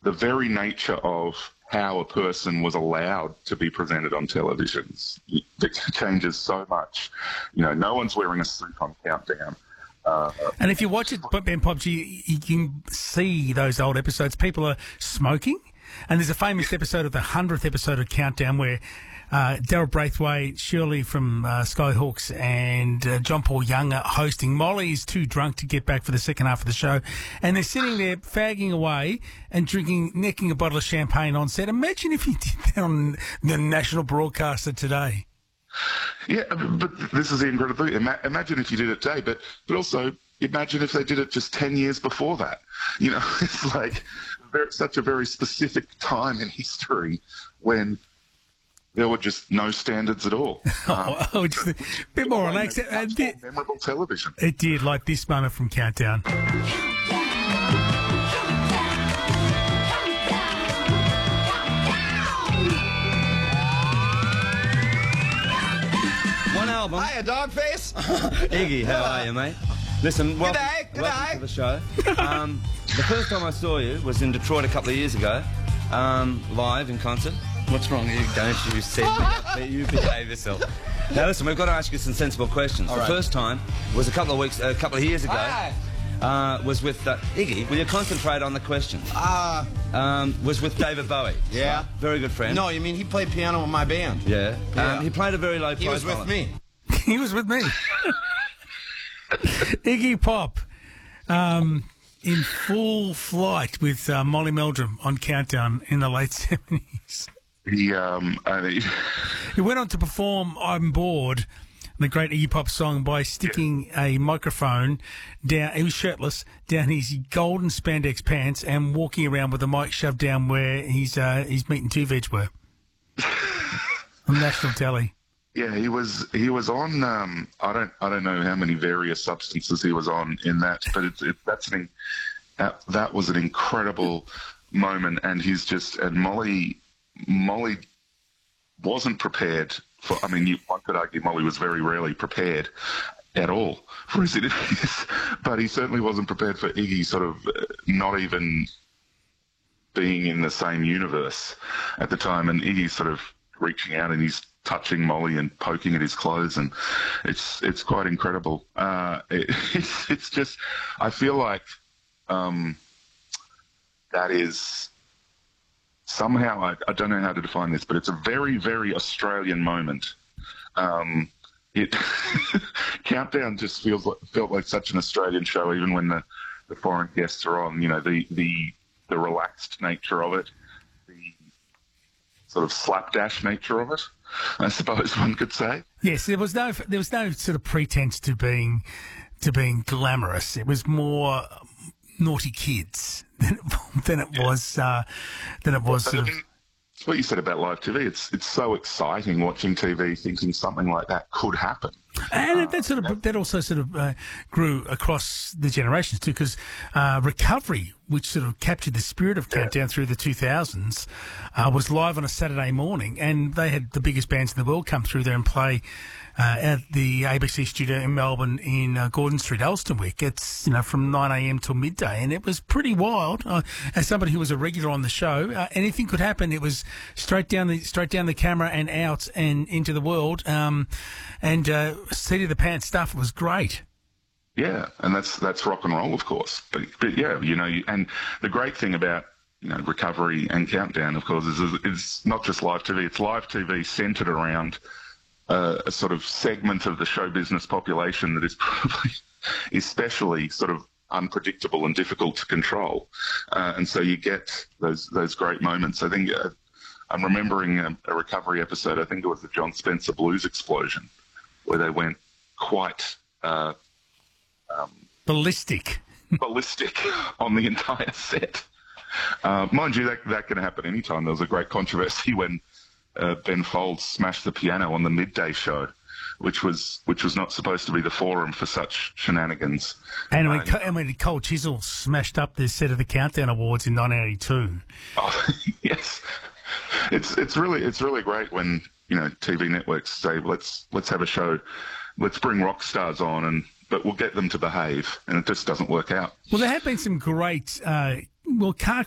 the very nature of how a person was allowed to be presented on televisions, it changes so much. No one's wearing a suit on Countdown. And if you watch it, Ben Pops, you can see those old episodes. People are smoking. And there's a famous episode of the 100th episode of Countdown where Daryl Braithwaite, Shirley from Skyhawks, and John Paul Young are hosting. Molly is too drunk to get back for the second half of the show. And they're sitting there fagging away and necking a bottle of champagne on set. Imagine if you did that on the national broadcaster today. Yeah, but this is the incredible thing. Imagine if you did it today, but also imagine if they did it just 10 years before that. It's like such a very specific time in history when there were just no standards at all. Just a bit more relaxed. Memorable television. It did, like this moment from Countdown. One album. Hiya, Dogface. Iggy, how are you, mate? Listen, welcome G'day. to the show. The first time I saw you was in Detroit a couple of years ago, live in concert. What's wrong? Don't you set me up, you behave yourself. Now listen, we've got to ask you some sensible questions. The first time was a couple of years ago. Was with Iggy. Will you concentrate on the question? Was with David Bowie. Yeah. Very good friend. No, you mean he played piano in my band? Yeah. He played a very low profile. He was with me. He was with me. Iggy Pop, in full flight with Molly Meldrum on Countdown in the late 70s. He went on to perform I'm Bored, the great Iggy Pop song, by sticking a microphone down, he was shirtless, down his golden spandex pants and walking around with the mic shoved down where his meat and two veg were. On national telly. Yeah, he was on. I don't know how many various substances he was on in that, but that was an incredible moment, and Molly wasn't prepared for. I mean, one could argue Molly was very rarely prepared at all for his interviews, but he certainly wasn't prepared for Iggy sort of not even being in the same universe at the time, and Iggy sort of reaching out and he's touching Molly and poking at his clothes, and it's quite incredible. It's just, I feel like that is somehow, I don't know how to define this, but it's a very, very Australian moment. Countdown just felt like such an Australian show, even when the foreign guests are on. The relaxed nature of it, the sort of slapdash nature of it, I suppose one could say. Yes, there was no sort of pretense to being glamorous. It was more naughty kids than it was sort of. It's what you said about live TV. It's so exciting watching TV, thinking something like that could happen. And that also sort of grew across the generations too, because Recovery, which sort of captured the spirit of Countdown through the 2000s, was live on a Saturday morning, and they had the biggest bands in the world come through there and play at the ABC studio in Melbourne in Gordon Street, Elstonwick. It's from 9 a.m. till midday, and it was pretty wild. As somebody who was a regular on the show, anything could happen. It was straight down the camera and out and into the world, and seat of the pants stuff was great. Yeah, and that's rock and roll, of course. But yeah, and the great thing about Recovery and Countdown, of course, is it's not just live TV. It's live TV centred around a sort of segment of the show business population that is probably especially sort of unpredictable and difficult to control, and so you get those great moments. I think I'm remembering a Recovery episode. I think it was the John Spencer Blues Explosion, where they went quite ballistic on the entire set. Mind you, that can happen anytime. There was a great controversy when Ben Folds smashed the piano on the midday show, which was not supposed to be the forum for such shenanigans. And when Cole Chisel smashed up the set of the Countdown Awards in 1982. Oh, yes, it's really great when TV networks say let's have a show, let's bring rock stars on, but we'll get them to behave, and it just doesn't work out. Well, there have been some great car